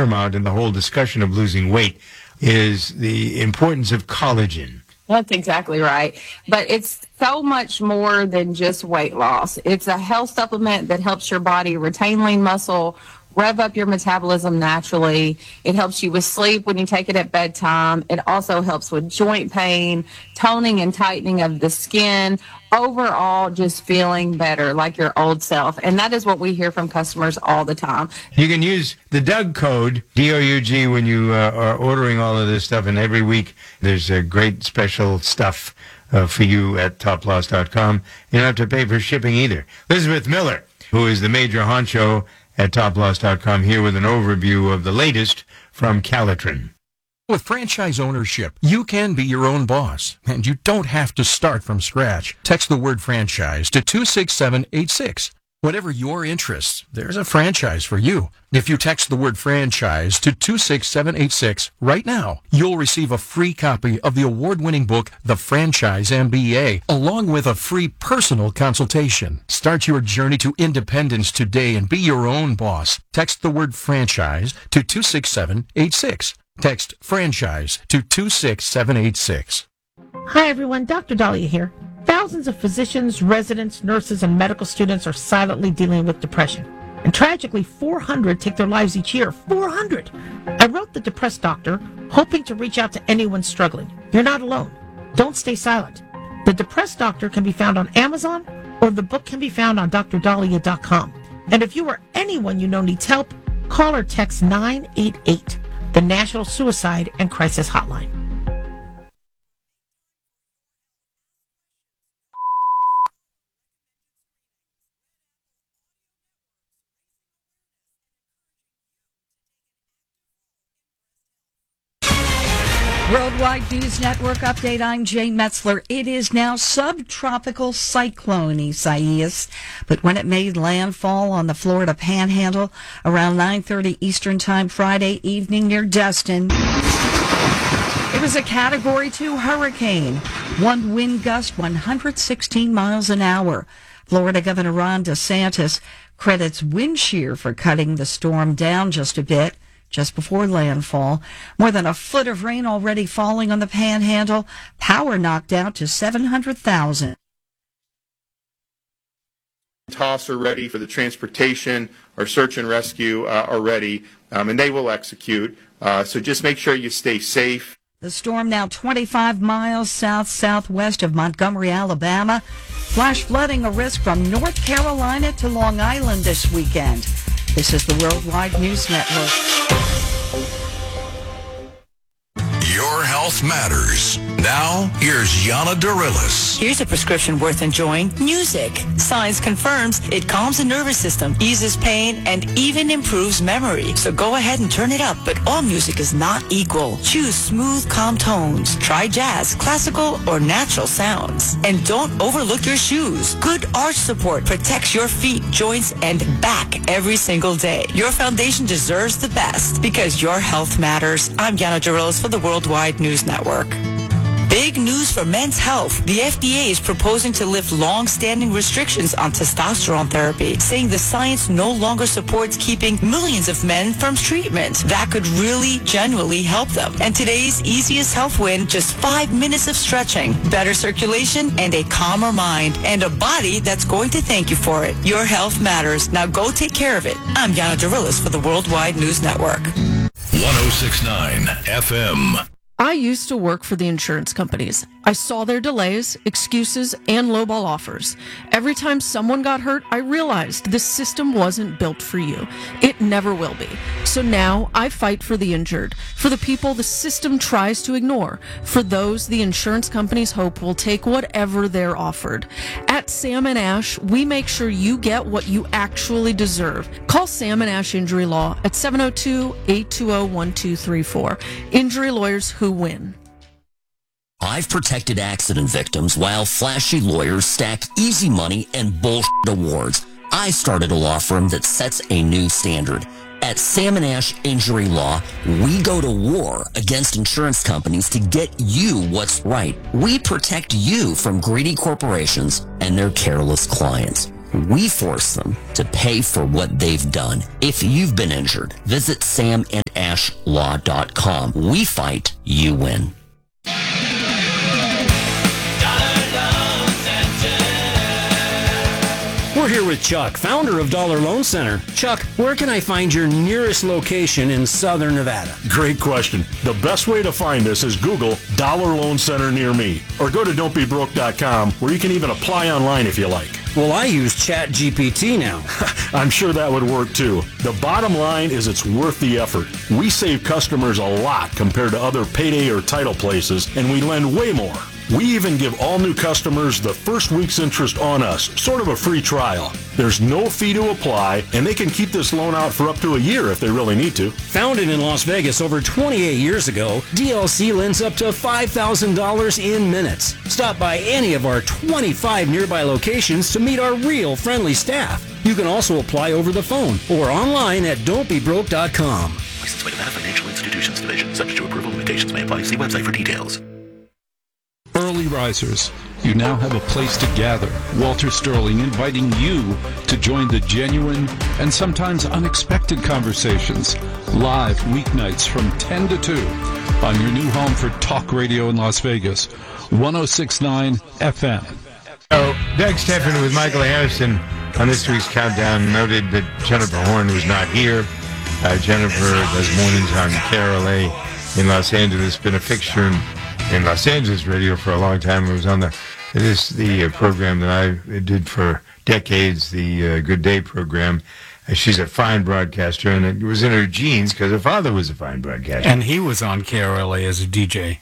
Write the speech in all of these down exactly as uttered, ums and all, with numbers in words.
paramount in the whole discussion of losing weight is the importance of collagen. That's exactly right. But it's so much more than just weight loss. It's a health supplement that helps your body retain lean muscle, rev up your metabolism naturally. It helps you with sleep when you take it at bedtime. It also helps with joint pain, toning and tightening of the skin, overall just feeling better like your old self. And that is what we hear from customers all the time. You can use the Doug code, D O U G, when you uh, are ordering all of this stuff. And every week there's a great special stuff uh, for you at top loss dot com. You don't have to pay for shipping either. Elizabeth Miller, who is the major honcho at top loss dot com, here with an overview of the latest from Calitrin. With franchise ownership, you can be your own boss, and you don't have to start from scratch. Text the word franchise to two six seven eight six. Whatever your interests, there's a franchise for you. If you text the word franchise to two six seven eight six right now, you'll receive a free copy of the award-winning book, The Franchise M B A, along with a free personal consultation. Start your journey to independence today and be your own boss. Text the word franchise to two six seven eight six. Text franchise to two six seven eight six. Hi everyone, Doctor Dahlia here. Thousands of physicians, residents, nurses, and medical students are silently dealing with depression. And tragically, four hundred take their lives each year. four hundred! I wrote The Depressed Doctor, hoping to reach out to anyone struggling. You're not alone. Don't stay silent. The Depressed Doctor can be found on Amazon, or the book can be found on dr dahlia dot com. And if you or anyone you know needs help, call or text nine eight eight, the National Suicide and Crisis Hotline. Worldwide News Network update. I'm Jane Metzler. It is now subtropical cyclone Isaias, but when it made landfall on the Florida Panhandle around nine thirty Eastern Time Friday evening near Destin, it was a Category two hurricane. One wind gust one hundred sixteen miles an hour. Florida Governor Ron DeSantis credits wind shear for cutting the storm down just a bit. Just before landfall, more than a foot of rain already falling on the Panhandle. Power knocked out to seven hundred thousand. T O S are ready for the transportation. Our search and rescue uh, are ready, um, and they will execute. Uh, so just make sure you stay safe. The storm now twenty-five miles south-southwest of Montgomery, Alabama. Flash flooding a risk from North Carolina to Long Island this weekend. This is the Worldwide News Network. Your health matters. Now, here's Yana Dorillis. Here's a prescription worth enjoying. Music. Science confirms it calms the nervous system, eases pain, and even improves memory. So go ahead and turn it up, but all music is not equal. Choose smooth, calm tones. Try jazz, classical, or natural sounds. And don't overlook your shoes. Good arch support protects your feet, joints, and back every single day. Your foundation deserves the best because your health matters. I'm Yana Dorillis for the Worldwide News Network. Big news for men's health. The F D A is proposing to lift long-standing restrictions on testosterone therapy, saying the science no longer supports keeping millions of men from treatment. That could really, genuinely help them. And today's easiest health win, just five minutes of stretching, better circulation, and a calmer mind, and a body that's going to thank you for it. Your health matters. Now go take care of it. I'm Yana Dorillis for the Worldwide News Network. one oh six point nine F M. I used to work for the insurance companies. I saw their delays, excuses, and lowball offers. Every time someone got hurt, I realized this system wasn't built for you. It never will be. So now I fight for the injured, for the people the system tries to ignore, for those the insurance companies hope will take whatever they're offered. At Sam and Ash, we make sure you get what you actually deserve. Call Sam and Ash Injury Law at seven oh two, eight two zero, one two three four. Injury lawyers who win. I've protected accident victims while flashy lawyers stack easy money and bullshit awards. I started a law firm that sets a new standard. At Sam and Ash Injury Law, we go to war against insurance companies to get you what's right. We protect you from greedy corporations and their careless clients. We force them to pay for what they've done. If you've been injured, visit sam and law dot com. We fight, you win. We're here with Chuck, founder of Dollar Loan Center. Chuck, where can I find your nearest location in Southern Nevada? Great question. The best way to find us is Google Dollar Loan Center near me, or go to don't be broke dot com, where you can even apply online if you like. Well, I use Chat G P T now. I'm sure that would work too. The bottom line is it's worth the effort. We save customers a lot compared to other payday or title places, and we lend way more. We even give all new customers the first week's interest on us, sort of a free trial. There's no fee to apply, and they can keep this loan out for up to a year if they really need to. Founded in Las Vegas over twenty-eight years ago, D L C lends up to five thousand dollars in minutes. Stop by any of our twenty-five nearby locations to meet our real friendly staff. You can also apply over the phone or online at don't be broke dot com. Licensed by Nevada Financial Institutions Division. Subject to approval, limitations may apply. See website for details. Early risers, you now have a place to gather. Walter Sterling inviting you to join the genuine and sometimes unexpected conversations live weeknights from ten to two on your new home for talk radio in Las Vegas, one oh six point nine F M. So, Doug Stephan with Michael Harrison on this week's Countdown noted that Jennifer Horn was not here. Uh, Jennifer does mornings on K R L A in Los Angeles, been a fixture in in Los Angeles radio for a long time. It was on the it is the uh, program that I did for decades, the uh, Good Day program. Uh, she's a fine broadcaster, and it was in her genes because her father was a fine broadcaster. And he was on K R L A as a D J.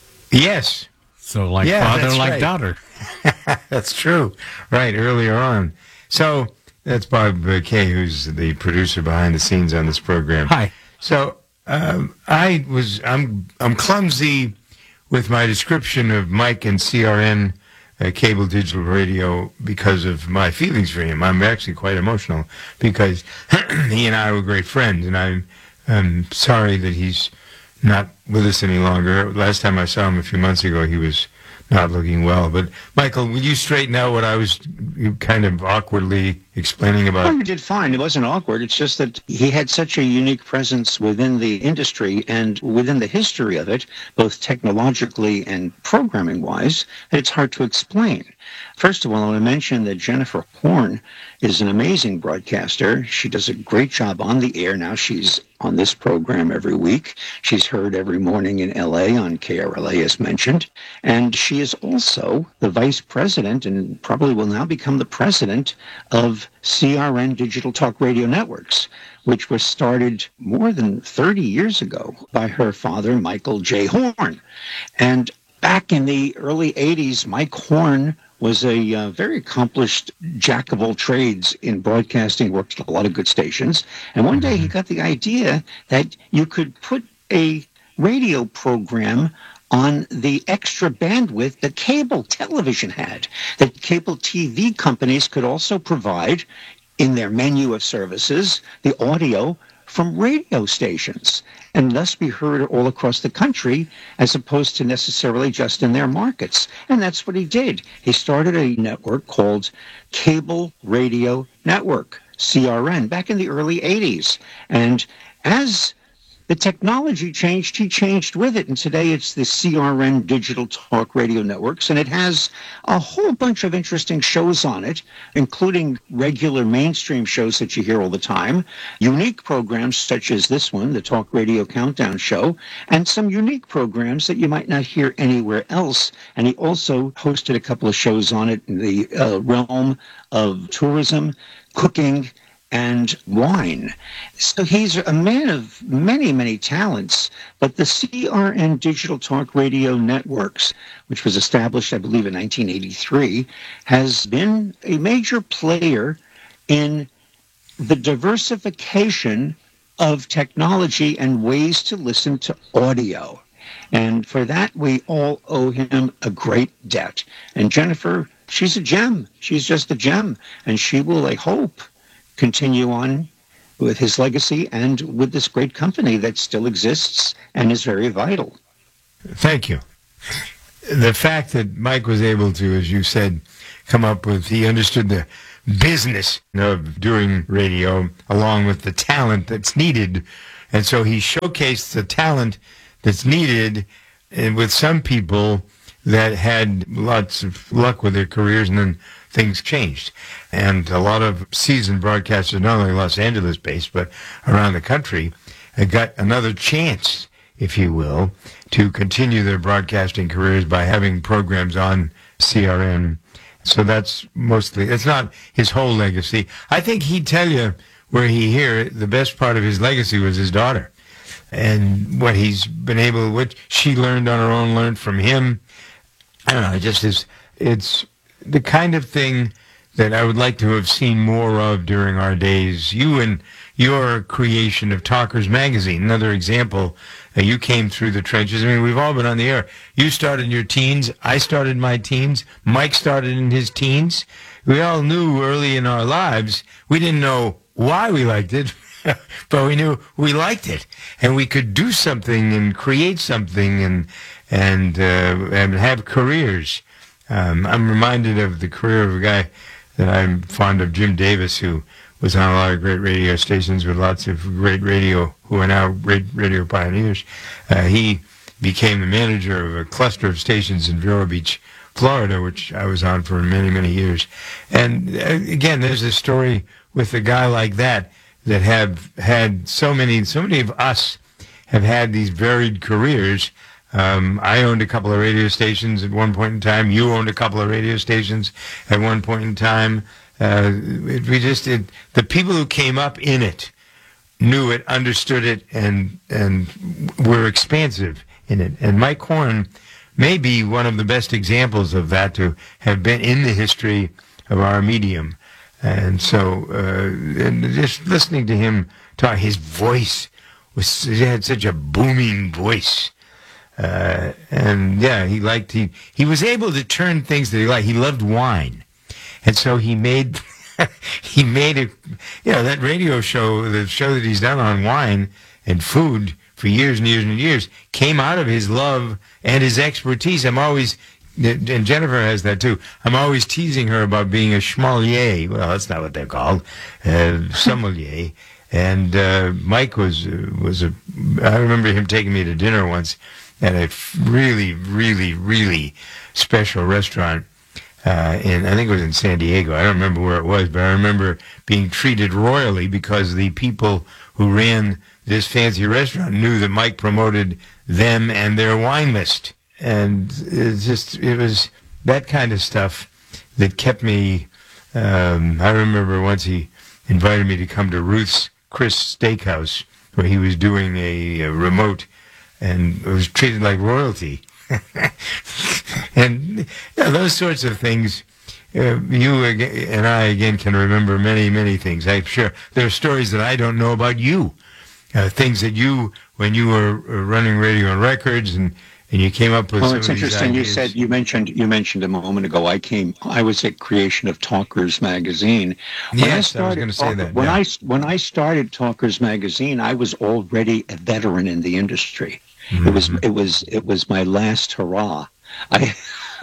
Yes. So like yeah, father, like right. daughter. That's true. Right, earlier on. So that's Bob uh, Kay, who's the producer behind the scenes on this program. Hi. So um, I was I'm I'm clumsy with my description of Mike and C R N uh, cable digital radio because of my feelings for him. I'm actually quite emotional because he and I were great friends, and I'm, I'm sorry that he's not with us any longer. Last time I saw him a few months ago, he was not looking well. But, Michael, will you straighten out what I was kind of awkwardly explaining about? Oh, you did fine. It wasn't awkward. It's just that he had such a unique presence within the industry and within the history of it, both technologically and programming-wise, that it's hard to explain. First of all, I want to mention that Jennifer Horn is an amazing broadcaster. She does a great job on the air now. She's on this program every week. She's heard every morning in L A on K R L A, as mentioned. And she is also the vice president and probably will now become the president of C R N Digital Talk Radio Networks, which was started more than thirty years ago by her father, Michael J. Horn. And back in the early eighties, Mike Horn was a uh, very accomplished jack of all trades in broadcasting, worked at a lot of good stations. And one day he got the idea that you could put a radio program on the extra bandwidth that cable television had, that cable T V companies could also provide in their menu of services, the audio from radio stations, and thus be heard all across the country as opposed to necessarily just in their markets. And that's what he did. He started a network called Cable Radio Network, C R N, back in the early eighties. And as the technology changed, he changed with it, and today it's the C R N Digital Talk Radio Networks, and it has a whole bunch of interesting shows on it, including regular mainstream shows that you hear all the time, unique programs such as this one, the Talk Radio Countdown Show, and some unique programs that you might not hear anywhere else. And he also hosted a couple of shows on it in the uh, realm of tourism, cooking, and wine. So he's a man of many, many talents. But the C R N Digital Talk Radio Networks, which was established, I believe, in nineteen eighty-three, has been a major player in the diversification of technology and ways to listen to audio. And for that, we all owe him a great debt. And Jennifer, she's a gem. She's just a gem. And she will, I hope, continue on with his legacy and with this great company that still exists and is very vital. Thank you. The fact that Mike was able to, as you said, come up with, he understood the business of doing radio along with the talent that's needed And so he showcased the talent that's needed and with some people that had lots of luck with their careers, and then things changed. And a lot of seasoned broadcasters, not only Los Angeles based, but around the country, got another chance, if you will, to continue their broadcasting careers by having programs on C R N. So that's mostly, it's not his whole legacy. I think he'd tell you, were he here, the best part of his legacy was his daughter. And what he's been able, what she learned on her own, learned from him. I don't know, it just is, it's the kind of thing that I would like to have seen more of during our days. You and your creation of Talkers Magazine, another example. Uh, you came through the trenches. I mean, we've all been on the air. You started in your teens. I started in my teens. Mike started in his teens. We all knew early in our lives, we didn't know why we liked it, but we knew we liked it. And we could do something and create something and and uh, and have careers. Um, I'm reminded of the career of a guy that I'm fond of, Jim Davis, who was on a lot of great radio stations with lots of great radio, who are now great radio pioneers. Uh, he became the manager of a cluster of stations in Vero Beach, Florida, which I was on for many, many years. And uh, again, there's a story with a guy like that that have had so many, so many of us have had these varied careers. Um, I owned a couple of radio stations at one point in time. You owned a couple of radio stations at one point in time. Uh, it, we just did. The people who came up in it knew it, understood it, and and were expansive in it. And Mike Horn may be one of the best examples of that, to have been in the history of our medium. And so, uh, and just listening to him talk, his voice was, he had such a booming voice. Uh, and yeah, he liked, he, he was able to turn things that he liked. He loved wine. And so he made, he made it, you know, that radio show, the show that he's done on wine and food for years and years and years, came out of his love and his expertise. I'm always, and Jennifer has that too, I'm always teasing her about being a schmalier. Well, that's not what they're called, uh, sommelier. And uh, Mike was, uh, was a, I remember him taking me to dinner once at a really, really, really special restaurant. Uh, in, I think it was in San Diego. I don't remember where it was, but I remember being treated royally because the people who ran this fancy restaurant knew that Mike promoted them and their wine list. And it's just, it was that kind of stuff that kept me, um, I remember once he invited me to come to Ruth's Chris Steakhouse, where he was doing a, a remote, and it was treated like royalty. And you know, those sorts of things, uh, you and I, again, can remember many, many things. I'm sure there are stories that I don't know about you, uh, things that you, when you were running radio and records, and, and you came up with well, some it's of these interesting. You ideas. said, you mentioned, you mentioned a moment ago, I came, I was at creation of Talkers Magazine. When Yes, I, I was started, going to say that, When yeah. I, when I started Talkers Magazine, I was already a veteran in the industry. Mm-hmm. It was, it was, it was my last hurrah. I,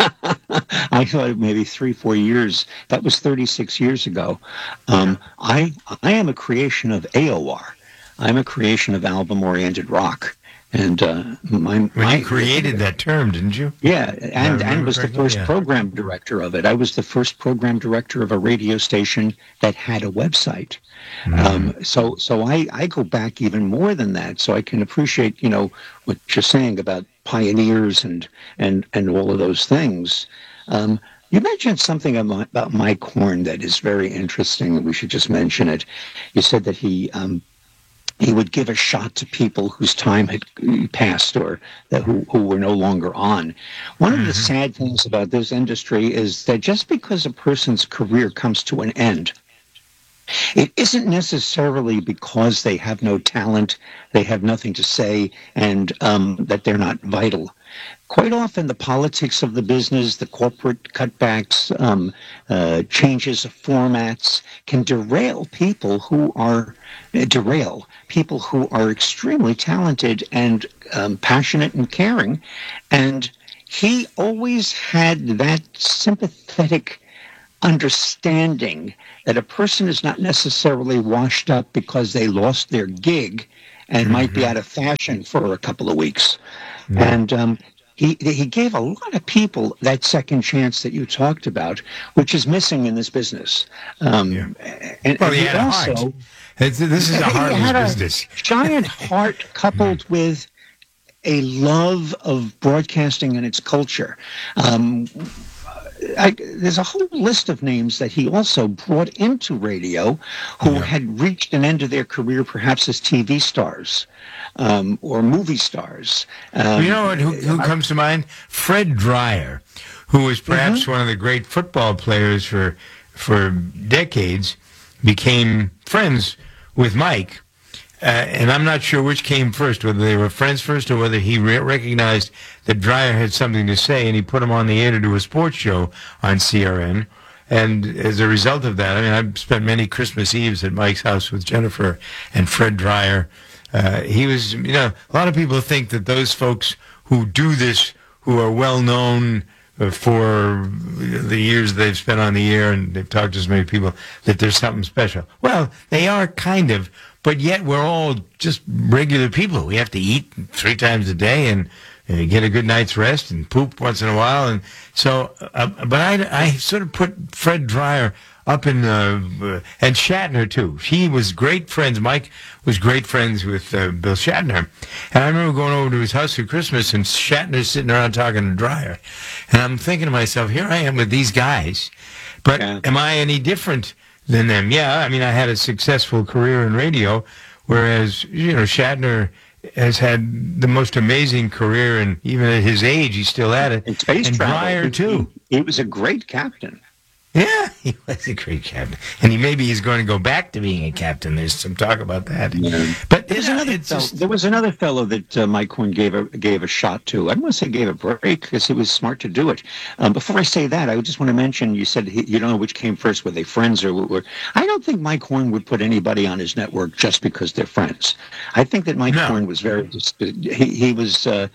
I thought maybe three, four years. That was thirty-six years ago. Um, I, I am a creation of A O R. I'm a creation of album-oriented rock. And uh, my, When my you created that term, didn't you? Yeah, and, and was the correctly, first yeah. program director of it. I was the first program director of a radio station that had a website. Mm. Um, so so I, I go back even more than that, so I can appreciate, you know, what you're saying about pioneers and, and, and all of those things. Um, you mentioned something about Mike Horn that is very interesting. We should just mention it. You said that he... Um, he would give a shot to people whose time had passed or that who, who were no longer on. One of the sad things about this industry is that just because a person's career comes to an end, it isn't necessarily because they have no talent, they have nothing to say, and um, that they're not vital. Quite often, the politics of the business, the corporate cutbacks, um, uh, changes of formats can derail people who are uh, derail people who are extremely talented and um, passionate and caring. And he always had that sympathetic understanding that a person is not necessarily washed up because they lost their gig and Mm-hmm. might be out of fashion for a couple of weeks. Yeah. And um, he he gave a lot of people that second chance that you talked about, which is missing in this business. Um, yeah. and, well, and he he had a also, heart. It's, this is a heartless business. Giant heart coupled with a love of broadcasting and its culture. Um, I, there's a whole list of names that he also brought into radio who yeah. had reached an end of their career perhaps as T V stars um, or movie stars. Um, you know what, who, who comes to mind? Fred Dreyer, who was perhaps mm-hmm. one of the great football players for for decades, became friends with Mike. Uh, and I'm not sure which came first, whether they were friends first or whether he re- recognized that Dreyer had something to say, and he put him on the air to do a sports show on C R N. And as a result of that, I mean, I've spent many Christmas Eves at Mike's house with Jennifer and Fred Dreyer. Uh, he was, you know, a lot of people think that those folks who do this, who are well known for the years they've spent on the air and they've talked to so many people, that there's something special. Well, they are kind of. But yet we're all just regular people. We have to eat three times a day and uh, get a good night's rest and poop once in a while. And so, uh, but I, I sort of put Fred Dreyer up in, uh, uh, and Shatner too. He was great friends. Mike was great friends with uh, Bill Shatner. And I remember going over to his house for Christmas and Shatner sitting around talking to Dreyer. And I'm thinking to myself, here I am with these guys, but yeah. am I any different than them? Yeah, I mean, I had a successful career in radio, whereas, you know, Shatner has had the most amazing career, and even at his age, he's still at it. And space and travel. Dreyer, too. He, he was a great captain. Yeah, he was a great captain. And he maybe he's going to go back to being a captain. There's some talk about that. Yeah. But There's another fellow, just... there was another fellow that uh, Mike Horn gave a gave a shot to. I don't want to say gave a break because he was smart to do it. Um, before I say that, I just want to mention, you said he, you don't know which came first, were they friends or were... I don't think Mike Horn would put anybody on his network just because they're friends. I think that Mike no. Horn was very... He, he was uh,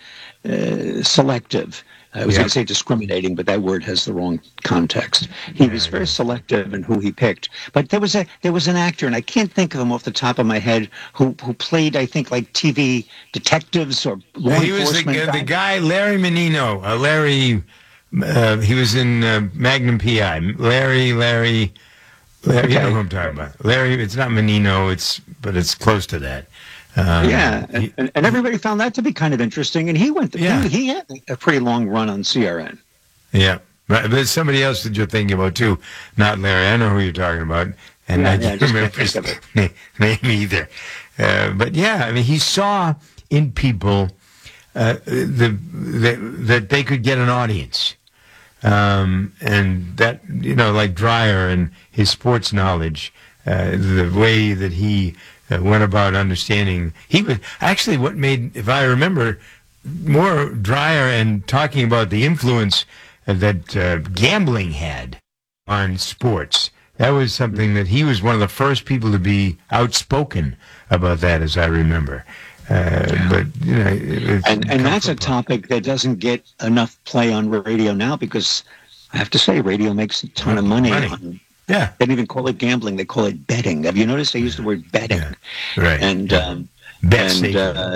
uh, selective. I was yeah. going to say discriminating, but that word has the wrong context. He yeah, was very yeah. selective in who he picked. But there was a there was an actor, and I can't think of him off the top of my head, who who played, I think, like T V detectives or law he enforcement. He was the, uh, the guy, Larry Menino. Uh, Larry, uh, he was in uh, Magnum P I. Larry, Larry, Larry. Okay. You know who I'm talking about. Larry. It's not Menino. It's but it's close to that. Um, yeah, and, he, and everybody found that to be kind of interesting, and he went. To, yeah. he, he had a pretty long run on C R N. Yeah, but there's somebody else that you're thinking about too, not Larry. I know who you're talking about, and yeah, I yeah, don't remember his name, name either. Uh, but yeah, I mean, he saw in people uh, the, the that they could get an audience, um, and that you know, like Dreyer and his sports knowledge, uh, the way that he. Uh, went about understanding. He was actually what made, if I remember, more Dreyer and talking about the influence uh, that uh, gambling had on sports. That was something that he was one of the first people to be outspoken about that, as I remember. Uh, yeah. But you know, it, and and that's a topic that doesn't get enough play on radio now because I have to say, radio makes a ton of money. money. on Yeah. They don't even call it gambling. They call it betting. Have you noticed they use the word betting? Yeah. Right. And, um, and uh,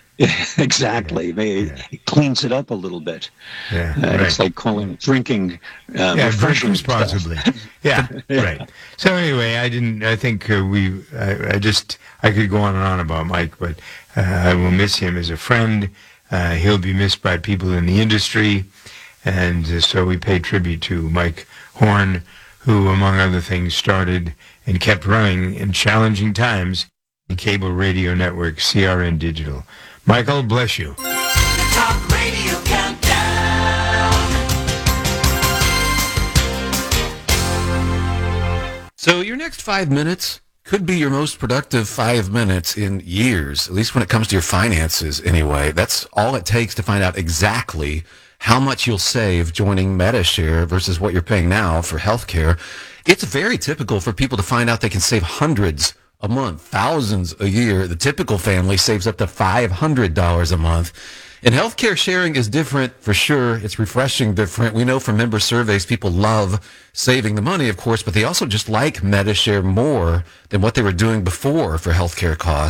exactly. They, yeah. It cleans it up a little bit. Yeah. Uh, right. It's like calling drinking um, yeah, drink refreshing responsibly. yeah, yeah. Right. So anyway, I didn't, I think uh, we, I, I just, I could go on and on about Mike, but uh, I will miss him as a friend. Uh, he'll be missed by people in the industry. And uh, so we pay tribute to Mike Horn, who, among other things, started and kept running in challenging times the cable radio network C R N Digital. Michael, bless you. Talk Radio Countdown. So your next five minutes could be your most productive five minutes in years, at least when it comes to your finances anyway. That's all it takes to find out exactly how much you'll save joining Medi-Share versus what you're paying now for healthcare. It's very typical for people to find out they can save hundreds a month, thousands a year. The typical family saves up to five hundred dollars a month. And healthcare sharing is different for sure. It's refreshing different. We know from member surveys people love saving the money, of course, but they also just like Medi-Share more than what they were doing before for healthcare costs.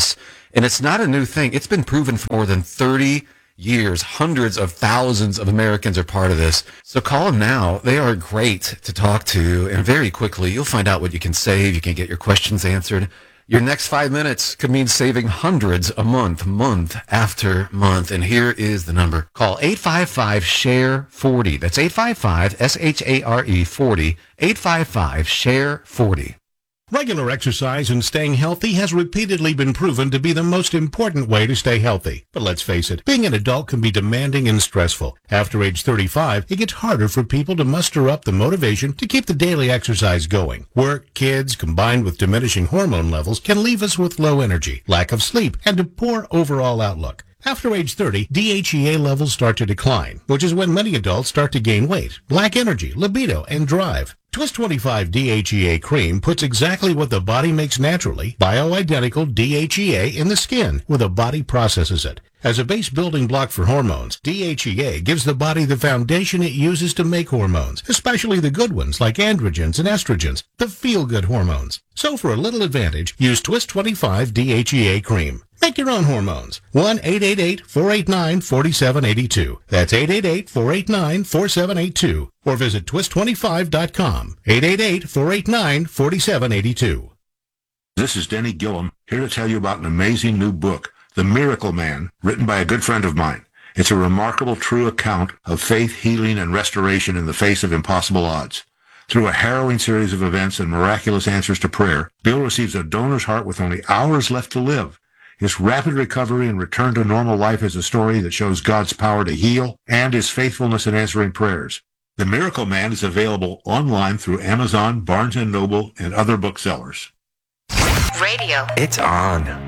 And it's not a new thing. It's been proven for more than thirty years. Hundreds of thousands of Americans are part of this. So call them now. They are great to talk to, and very quickly you'll find out what you can save. You can get your questions answered. Your next five minutes could mean saving hundreds a month, month after month. And here is the number. Call eight five five, S H A R E, forty. That's eight five five, S H A R E, forty. eight five five, S H A R E, forty. Regular exercise and staying healthy has repeatedly been proven to be the most important way to stay healthy. But let's face it, being an adult can be demanding and stressful. After age thirty-five, it gets harder for people to muster up the motivation to keep the daily exercise going. Work, kids, combined with diminishing hormone levels, can leave us with low energy, lack of sleep, and a poor overall outlook. After age thirty, D H E A levels start to decline, which is when many adults start to gain weight, lack energy, libido, and drive. Twist twenty-five D H E A cream puts exactly what the body makes naturally, bioidentical D H E A, in the skin, where the body processes it. As a base building block for hormones, D H E A gives the body the foundation it uses to make hormones, especially the good ones like androgens and estrogens, the feel-good hormones. So for a little advantage, use Twist twenty-five D H E A cream. Make your own hormones. one eight eight eight, four eight nine, four seven eight two. That's eight eight eight, four eight nine, four seven eight two. Or visit twist twenty-five dot com. eight eight eight, four eight nine, four seven eight two. This is Denny Gillum, here to tell you about an amazing new book, The Miracle Man, written by a good friend of mine. It's a remarkable, true account of faith, healing, and restoration in the face of impossible odds. Through a harrowing series of events and miraculous answers to prayer, Bill receives a donor's heart with only hours left to live. His rapid recovery and return to normal life is a story that shows God's power to heal and his faithfulness in answering prayers. The Miracle Man is available online through Amazon, Barnes and Noble, and other booksellers. Radio. It's on.